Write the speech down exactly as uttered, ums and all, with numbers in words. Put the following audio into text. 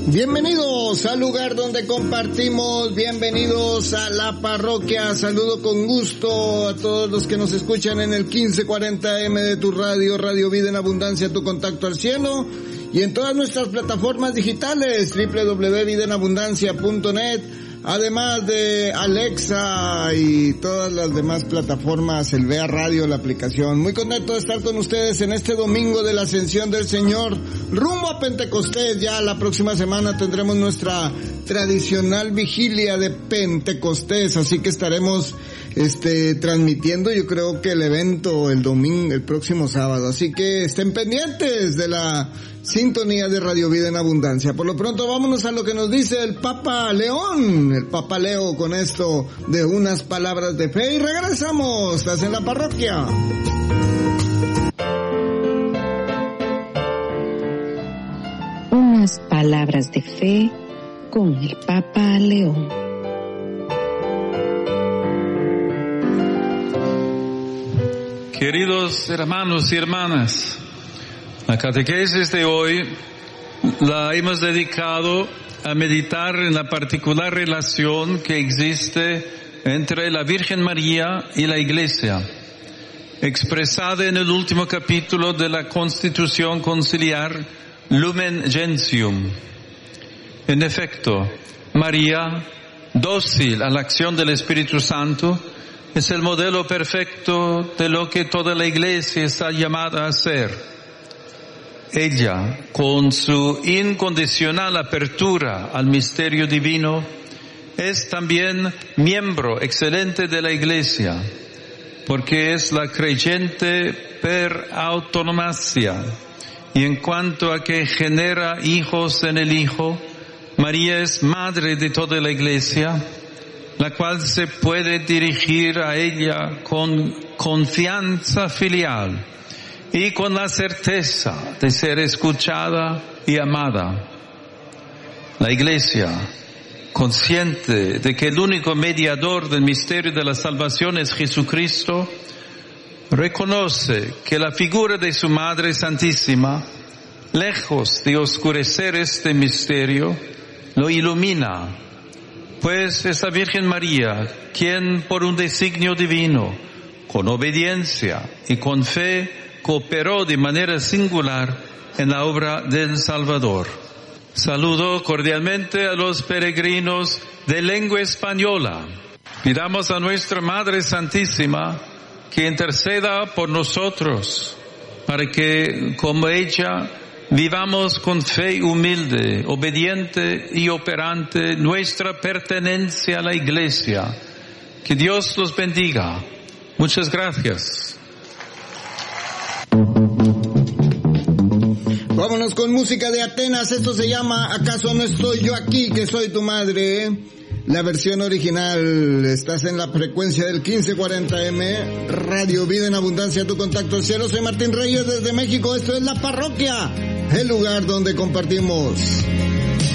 Bienvenidos al lugar donde compartimos, bienvenidos a la parroquia. Saludo con gusto a todos los que nos escuchan en el quince cuarenta eme de tu radio, Radio Vida en Abundancia, tu contacto al cielo, y en todas nuestras plataformas digitales, doble u doble u doble u punto vida en abundancia punto net, además de Alexa y todas las demás plataformas, el Vea Radio, la aplicación. Muy contento de estar con ustedes en este domingo de la Ascensión del Señor, rumbo a Pentecostés. Ya la próxima semana tendremos nuestra tradicional vigilia de Pentecostés, así que estaremos este transmitiendo, yo creo que el evento el domingo, el próximo sábado, así que estén pendientes de la sintonía de Radio Vida en Abundancia. Por lo pronto vámonos a lo que nos dice el Papa León, el Papa Leo, con esto de unas palabras de fe, y regresamos. Estás en la parroquia. Unas palabras de fe con el Papa León. Queridos hermanos y hermanas, la catequesis de hoy la hemos dedicado a meditar en la particular relación que existe entre la Virgen María y la Iglesia, expresada en el último capítulo de la Constitución Conciliar Lumen Gentium. En efecto, María, dócil a la acción del Espíritu Santo, es el modelo perfecto de lo que toda la Iglesia está llamada a ser. Ella, con su incondicional apertura al misterio divino, es también miembro excelente de la Iglesia, porque es la creyente per autonomacia, y en cuanto a que genera hijos en el Hijo, María es madre de toda la Iglesia, la cual se puede dirigir a ella con confianza filial y con la certeza de ser escuchada y amada. La Iglesia, consciente de que el único mediador del misterio de la salvación es Jesucristo, reconoce que la figura de su Madre Santísima, lejos de oscurecer este misterio, lo ilumina. Pues es la Virgen María quien, por un designio divino, con obediencia y con fe, cooperó de manera singular en la obra del Salvador. Saludo cordialmente a los peregrinos de lengua española. Pidamos a nuestra Madre Santísima que interceda por nosotros, para que, como ella, vivamos con fe humilde, obediente y operante nuestra pertenencia a la Iglesia. Que Dios los bendiga. Muchas gracias. Vámonos con música de Atenas. Esto se llama ¿Acaso no estoy yo aquí, que soy tu madre? La versión original. Estás en la frecuencia del quince cuarenta eme, Radio Vida en Abundancia, tu contacto al cielo. Soy Martín Reyes desde México. Esto es la parroquia, el lugar donde compartimos.